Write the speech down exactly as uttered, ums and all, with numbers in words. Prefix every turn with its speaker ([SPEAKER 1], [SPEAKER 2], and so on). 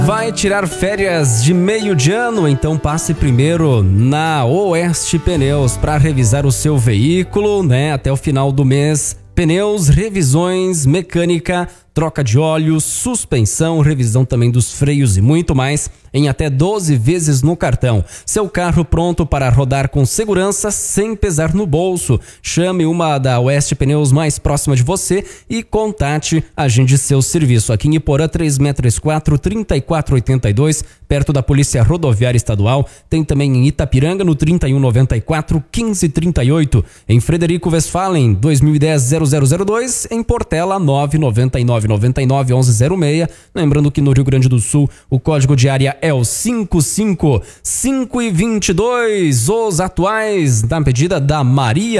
[SPEAKER 1] Vai tirar férias de meio de ano? Então passe primeiro na Oeste Pneus para revisar o seu veículo, né? Até o final do mês. Pneus, revisões, mecânica, troca de óleo, suspensão, revisão também dos freios e muito mais em até doze vezes no cartão. Seu carro pronto para rodar com segurança sem pesar no bolso. Chame uma da Oeste Pneus mais próxima de você e contate a agende seu serviço. Aqui em Iporã, três seis três quatro, três quatro oito dois, perto da Polícia Rodoviária Estadual. Tem também em Itapiranga, no trinta e um noventa e quatro, quinze trinta e oito. Em Frederico Westphalen, dois mil e dez, zero zero zero dois. Em Portela, nove nove nove nove nove, onze zero seis. Lembrando que no Rio Grande do Sul, o código de área é o cinco cinco cinco e vinte e dois. Os atuais na pedida da Maria.